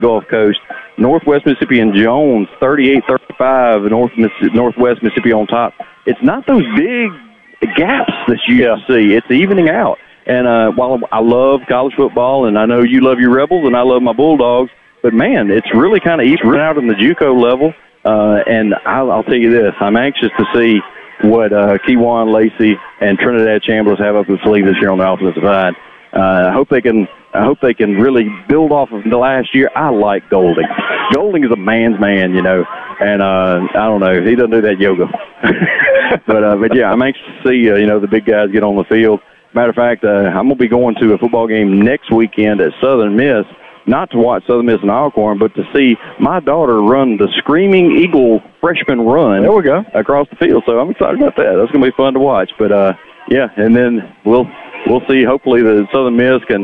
Gulf Coast. Northwest Mississippi and Jones, 38-35, Northwest Mississippi on top. It's not those big gaps that you see. It's evening out. And while I love college football, and I know you love your Rebels, and I love my Bulldogs, but, man, it's really kind of even out in the JUCO level. And I'll tell you this, I'm anxious to see what Kewan Lacey and Trinidad Chambliss have up their sleeve this year on the offensive side. I hope they can really build off of the last year. I like Golding. Golding is a man's man, you know, and I don't know, he doesn't do that yoga. but yeah, I'm anxious to see the big guys get on the field. Matter of fact, I'm going to be going to a football game next weekend at Southern Miss, not to watch Southern Miss and Alcorn, but to see my daughter run the Screaming Eagle freshman run. There we go. Across the field. So I'm excited about that. That's going to be fun to watch. But yeah, and then we'll see. Hopefully the Southern Miss can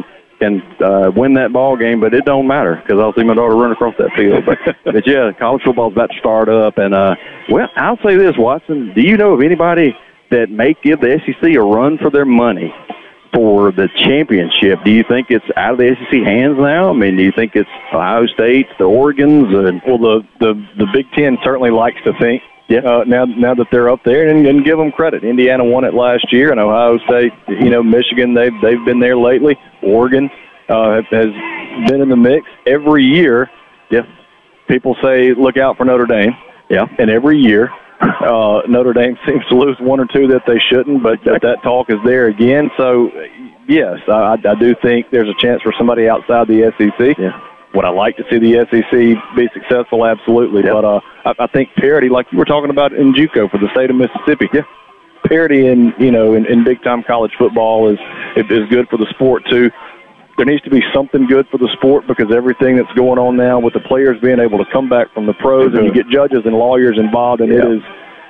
win that ball game, but it don't matter because I'll see my daughter run across that field. But yeah, college football is about to start up, and well, I'll say this, Watson. Do you know of anybody that may give the SEC a run for their money for the championship? Do you think it's out of the SEC hands now? I mean, do you think it's Ohio State, the Oregons? Well, the Big Ten certainly likes to think. Yeah. Now that they're up there, and give them credit. Indiana won it last year, and Ohio State, Michigan, they've been there lately. Oregon has been in the mix every year. Yeah. People say look out for Notre Dame. Yeah. And every year, Notre Dame seems to lose one or two that they shouldn't, but that talk is there again. So, yes, I do think there's a chance for somebody outside the SEC. Yeah. Would I like to see the SEC be successful? Absolutely. Yeah. But I think parity, like you were talking about in JUCO for the state of Mississippi, parity in big-time college football is good for the sport, too. There needs to be something good for the sport because everything that's going on now with the players being able to come back from the pros and you get judges and lawyers involved, and it is.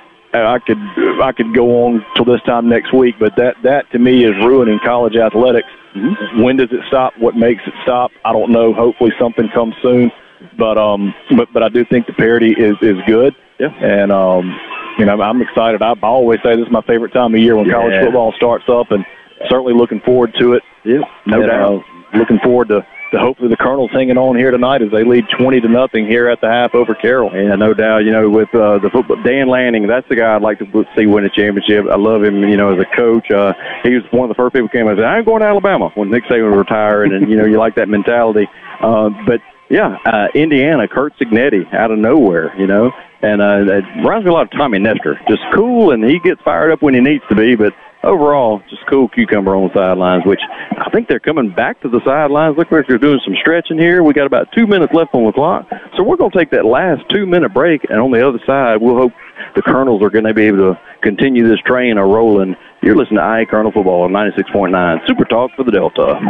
I could go on till this time next week, but that to me is ruining college athletics. Mm-hmm. When does it stop? What makes it stop? I don't know. Hopefully something comes soon, but I do think the parity is good. Yeah. And I'm excited. I always say this is my favorite time of year when college football starts up, and certainly looking forward to it. Yeah, no doubt. Looking forward to hopefully the Colonels hanging on here tonight as they lead 20-0 here at the half over Carroll. Yeah, no doubt. With the football, Dan Lanning, that's the guy I'd like to see win a championship. I love him, as a coach. He was one of the first people who came and said, "I'm going to Alabama" when Nick Saban retired, and you like that mentality. But yeah, Indiana, Kurt Cignetti out of nowhere, and it reminds me a lot of Tommy Nestor. Just cool, and he gets fired up when he needs to be, but overall, just cool cucumber on the sidelines, which I think they're coming back to the sidelines. Look like they're doing some stretching here. We got about 2 minutes left on the clock. So we're going to take that last 2-minute break, and on the other side, we'll hope the Colonels are going to be able to continue this train rolling. You're listening to IA Colonel Football on 96.9 Super Talk for the Delta.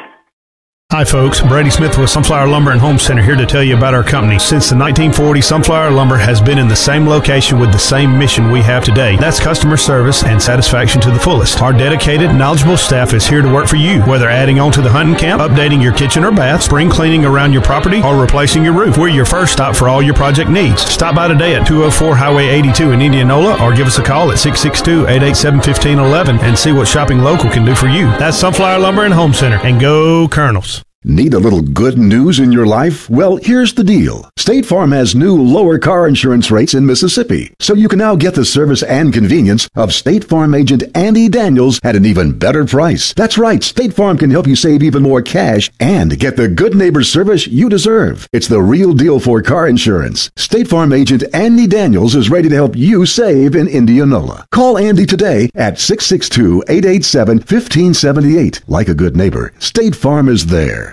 Hi folks, Brady Smith with Sunflower Lumber and Home Center here to tell you about our company. Since the 1940s, Sunflower Lumber has been in the same location with the same mission we have today. That's customer service and satisfaction to the fullest. Our dedicated, knowledgeable staff is here to work for you. Whether adding on to the hunting camp, updating your kitchen or bath, spring cleaning around your property, or replacing your roof, we're your first stop for all your project needs. Stop by today at 204 Highway 82 in Indianola or give us a call at 662-887-1511 and see what shopping local can do for you. That's Sunflower Lumber and Home Center, and go Colonels. Need a little good news in your life? Well, here's the deal. State Farm has new lower car insurance rates in Mississippi, so you can now get the service and convenience of State Farm agent Andy Daniels at an even better price. That's right, State Farm can help you save even more cash and get the good neighbor service you deserve. It's the real deal for car insurance. State Farm agent Andy Daniels is ready to help you save in Indianola. Call Andy today at 662-887-1578. Like a good neighbor, State Farm is there.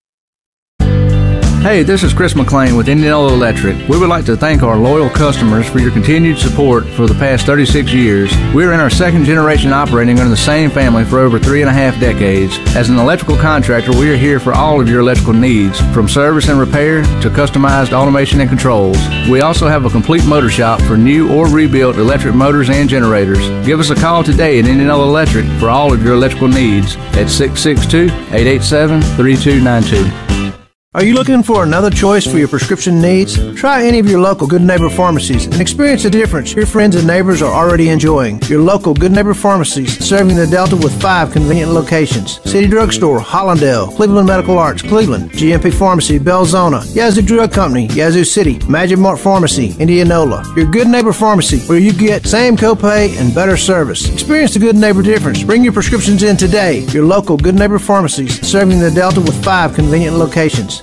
Hey, this is Chris McLean with Indianola Electric. We would like to thank our loyal customers for your continued support for the past 36 years. We're in our second generation operating under the same family for over 3.5 decades. As an electrical contractor, we are here for all of your electrical needs, from service and repair to customized automation and controls. We also have a complete motor shop for new or rebuilt electric motors and generators. Give us a call today at Indianola Electric for all of your electrical needs at 662-887-3292. Are you looking for another choice for your prescription needs? Try any of your local Good Neighbor pharmacies and experience the difference your friends and neighbors are already enjoying. Your local Good Neighbor pharmacies serving the Delta with 5 convenient locations. City Drugstore, Hollandale, Cleveland Medical Arts, Cleveland, GMP Pharmacy, Belzona, Yazoo Drug Company, Yazoo City, Magic Mart Pharmacy, Indianola. Your Good Neighbor pharmacy where you get same copay and better service. Experience the Good Neighbor difference. Bring your prescriptions in today. Your local Good Neighbor pharmacies serving the Delta with 5 convenient locations.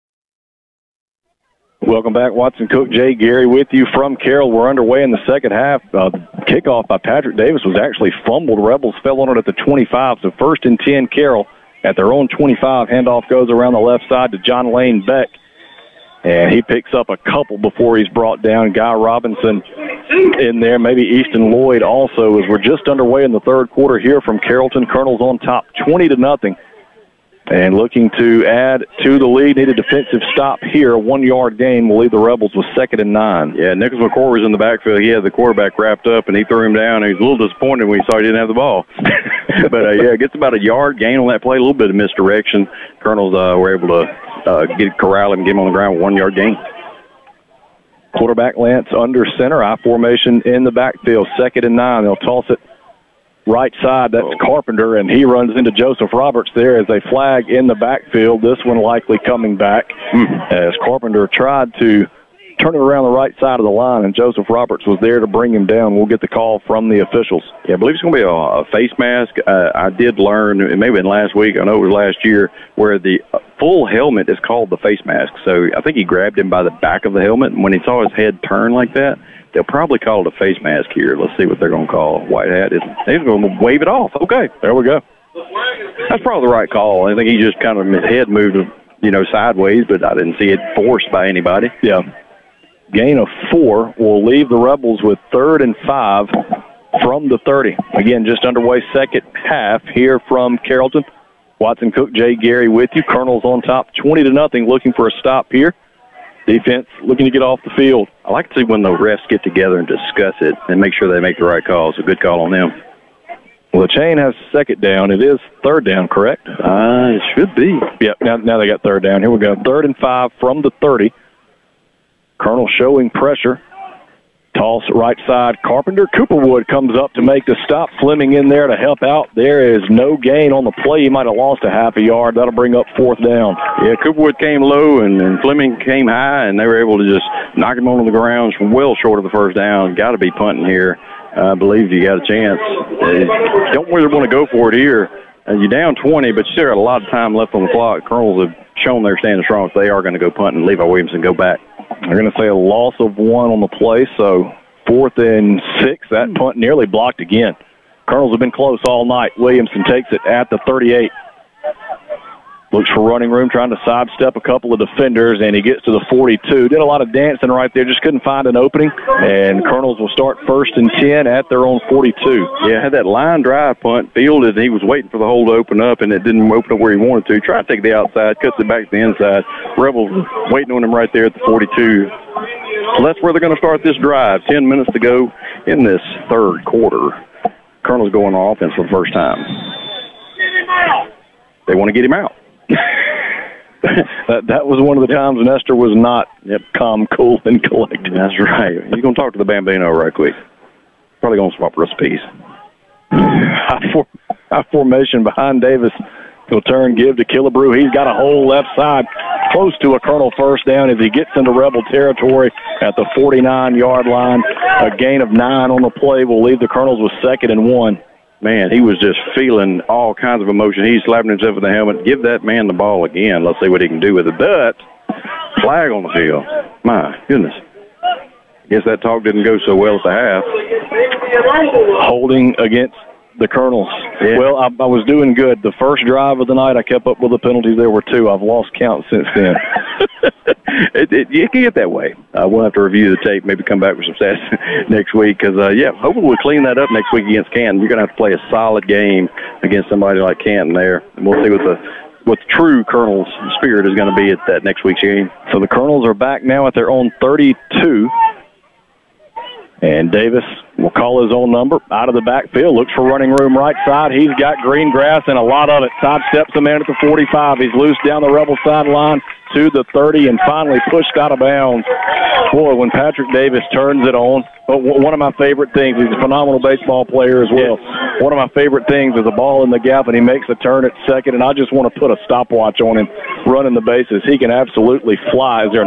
Welcome back. Watson Cook, Jay Gary with you from Carroll. We're underway in the second half. The kickoff by Patrick Davis was actually fumbled. Rebels fell on it at the 25. So 1st and 10, Carroll at their own 25. Handoff goes around the left side to John Lane Beck. And he picks up a couple before he's brought down. Guy Robinson in there, maybe Easton Lloyd also, as we're just underway in the third quarter here from Carrollton. Colonel's on top 20-0. And looking to add to the lead, need a defensive stop here. A 1-yard gain will leave the Rebels with 2nd and 9. Yeah, Nicholas McCord was in the backfield. He had the quarterback wrapped up, and he threw him down. He was a little disappointed when he saw he didn't have the ball. But, yeah, it gets about a yard gain on that play, a little bit of misdirection. Colonels were able to corral him and get him on the ground with 1-yard gain. Quarterback Lance under center, I formation in the backfield, 2nd and 9. They'll toss it right side. That's Carpenter, and he runs into Joseph Roberts there as a flag in the backfield. This one likely coming back as Carpenter tried to turn it around the right side of the line, and Joseph Roberts was there to bring him down. We'll get the call from the officials. Yeah, I believe it's going to be a face mask. I did learn, it may have been last week, I know it was last year, where the full helmet is called the face mask. So I think he grabbed him by the back of the helmet, and when he saw his head turn like that, they'll probably call it a face mask here. Let's see what they're going to call. White hat. They're going to wave it off. Okay, there we go. That's probably the right call. I think he just kind of, his head moved, sideways, but I didn't see it forced by anybody. Yeah. Gain of 4 will leave the Rebels with 3rd and 5 from the 30. Again, just underway second half here from Carrollton. Watson Cook, Jay Gary with you. Colonel's on top 20-0, looking for a stop here. Defense looking to get off the field. I like to see when the refs get together and discuss it and make sure they make the right calls. A good call on them. Well, the chain has 2nd down. It is 3rd down, correct? It should be. Yep, now they got 3rd down. Here we go. 3rd and 5 from the 30. Colonel showing pressure. Toss right side. Carpenter. Cooperwood comes up to make the stop. Fleming in there to help out. There is no gain on the play. He might have lost a half a yard. That'll bring up 4th down. Yeah, Cooperwood came low and Fleming came high, and they were able to just knock him onto the ground from well short of the first down. Got to be punting here. I believe you got a chance. Don't really want to go for it here. You're down 20, but you still got a lot of time left on the clock. Colonels have shown they're standing strong, so they are going to go punt and Levi Williamson go back. They're going to say a loss of 1 on the play, so 4th and 6. That punt nearly blocked again. Colonels have been close all night. Williamson takes it at the 38. Looks for running room, trying to sidestep a couple of defenders, and he gets to the 42. Did a lot of dancing right there, just couldn't find an opening. And Colonels will start 1st and 10 at their own 42. Yeah, had that line drive punt fielded, and he was waiting for the hole to open up, and it didn't open up where he wanted to. Tried to take the outside, cuts it back to the inside. Rebels waiting on him right there at the 42. So that's where they're going to start this drive. 10 minutes to go in this third quarter. Colonel's going on offense for the first time. They want to get him out. That was one of the times Nestor was not calm, cool, and collected. That's right. He's going to talk to the Bambino right quick. Probably going to swap recipes. High formation behind Davis. He'll turn, give to Killebrew. He's got a hole left side, close to a Colonel first down as he gets into Rebel territory at the 49-yard line. A gain of 9 on the play will leave the Colonels with 2nd and 1. Man, he was just feeling all kinds of emotion. He's slapping himself with the helmet. Give that man the ball again. Let's see what he can do with it. But flag on the field. My goodness. Guess that talk didn't go so well at the half. Holding against the Colonels. Yeah. Well, I was doing good. The first drive of the night, I kept up with the penalties. There were 2. I've lost count since then. It can get that way. We'll have to review the tape, maybe come back with some stats next week because, hopefully we'll clean that up next week against Canton. You're going to have to play a solid game against somebody like Canton there, and we'll see what the true Colonel's spirit is going to be at that next week's game. So the Colonels are back now at their own 32. And Davis will call his own number out of the backfield. Looks for running room right side. He's got green grass and a lot of it. Sidesteps the man at the 45. He's loose down the Rebel sideline. to the 30 and finally pushed out of bounds. Boy, when Patrick Davis turns it on, one of my favorite things, he's a phenomenal baseball player as well. One of my favorite things is a ball in the gap, and he makes a turn at second, and I just want to put a stopwatch on him running the bases. He can absolutely fly. Is there